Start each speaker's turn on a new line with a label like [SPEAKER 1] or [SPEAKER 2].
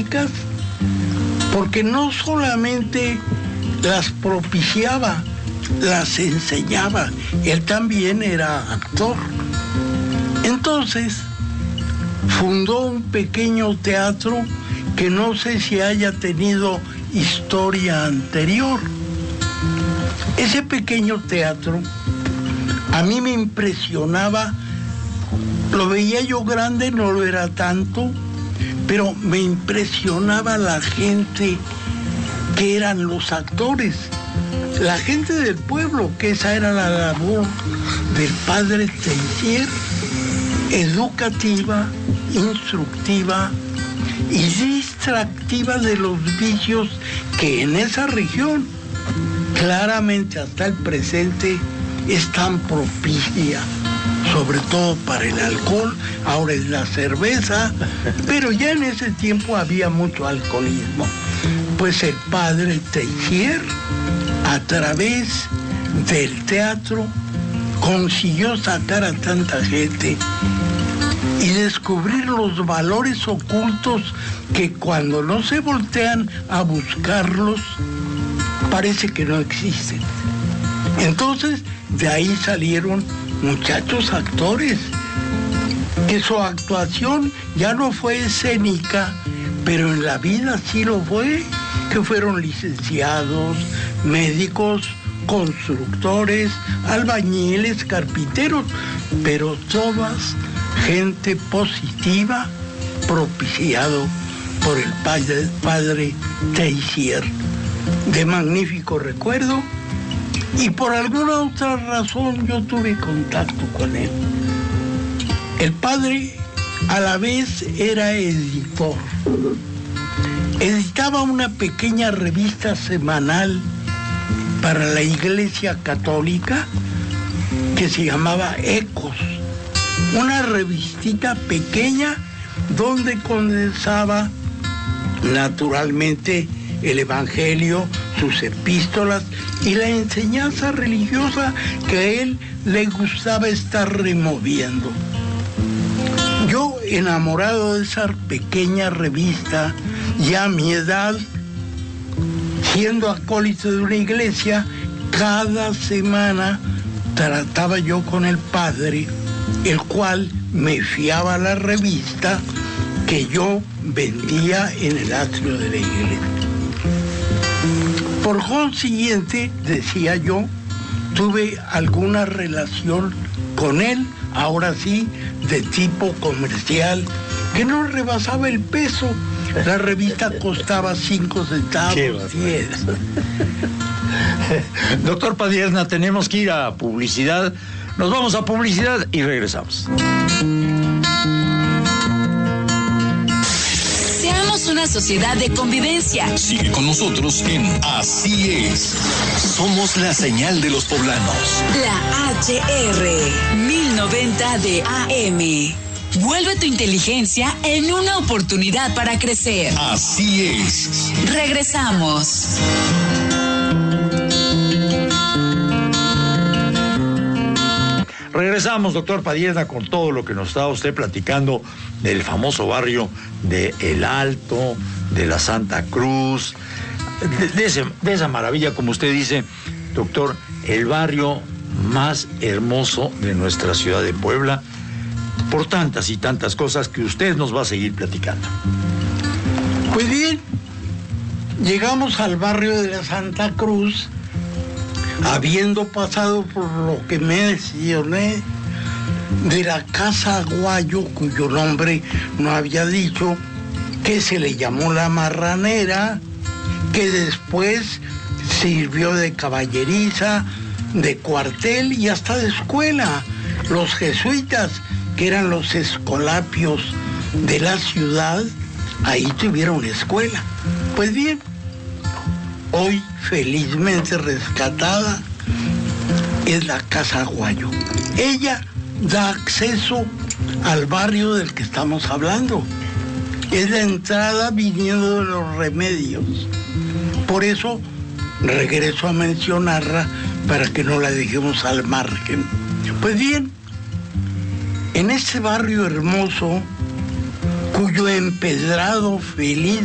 [SPEAKER 1] escénicas, porque no solamente las propiciaba, las enseñaba. Él también era actor. Entonces, fundó un pequeño teatro que no sé si haya tenido historia anterior. Ese pequeño teatro a mí me impresionaba. Lo veía yo grande, no lo era tanto, pero me impresionaba la gente que eran los actores, la gente del pueblo, que esa era la labor del padre Teissier, educativa, instructiva y distractiva de los vicios que en esa región claramente hasta el presente es tan propicia, sobre todo para el alcohol. Ahora es la cerveza, pero ya en ese tiempo había mucho alcoholismo. Pues el padre Teissier, a través del teatro, consiguió sacar a tanta gente y descubrir los valores ocultos que cuando no se voltean a buscarlos, parece que no existen. Entonces, de ahí salieron muchachos actores, que su actuación ya no fue escénica, pero en la vida sí lo fue, que fueron licenciados, médicos, constructores, albañiles, carpinteros, pero todas gente positiva, propiciado por el padre Teissier, de magnífico recuerdo. Y por alguna otra razón yo tuve contacto con él. El padre a la vez era editor. Editaba una pequeña revista semanal para la Iglesia Católica que se llamaba Ecos. Una revistita pequeña donde condensaba naturalmente el Evangelio, sus epístolas y la enseñanza religiosa que a él le gustaba estar removiendo. Yo, enamorado de esa pequeña revista, ya a mi edad, siendo acólito de una iglesia, cada semana trataba yo con el padre, el cual me fiaba la revista que yo vendía en el atrio de la iglesia. Por consiguiente, decía yo, tuve alguna relación con él, ahora sí, de tipo comercial, que no rebasaba el peso. La revista costaba 5 centavos, 10.
[SPEAKER 2] Doctor Padierna, tenemos que ir a publicidad. Nos vamos a publicidad y regresamos.
[SPEAKER 3] Seamos una sociedad de convivencia.
[SPEAKER 4] Sigue con nosotros en Así es. Somos la señal de los poblanos.
[SPEAKER 3] La HR 1090 de AM. Vuelve tu inteligencia en una oportunidad para crecer.
[SPEAKER 4] Así es.
[SPEAKER 3] Regresamos.
[SPEAKER 2] Regresamos, doctor Padierna, con todo lo que nos está usted platicando del famoso barrio de El Alto, de la Santa Cruz, de esa maravilla, como usted dice, doctor, el barrio más hermoso de nuestra ciudad de Puebla, por tantas y tantas cosas que usted nos va a seguir platicando.
[SPEAKER 1] Pues bien, llegamos al barrio de la Santa Cruz, habiendo pasado por lo que mencioné de la Casa Aguayo, cuyo nombre no había dicho, que se le llamó La Marranera, que después sirvió de caballeriza, de cuartel y hasta de escuela. Los jesuitas, que eran los escolapios de la ciudad, ahí tuvieron escuela. Pues bien, hoy felizmente rescatada es la Casa Aguayo. Ella da acceso al barrio del que estamos hablando. Es la entrada viniendo de los Remedios. Por eso regreso a mencionarla para que no la dejemos al margen. Pues bien, en este barrio hermoso, cuyo empedrado feliz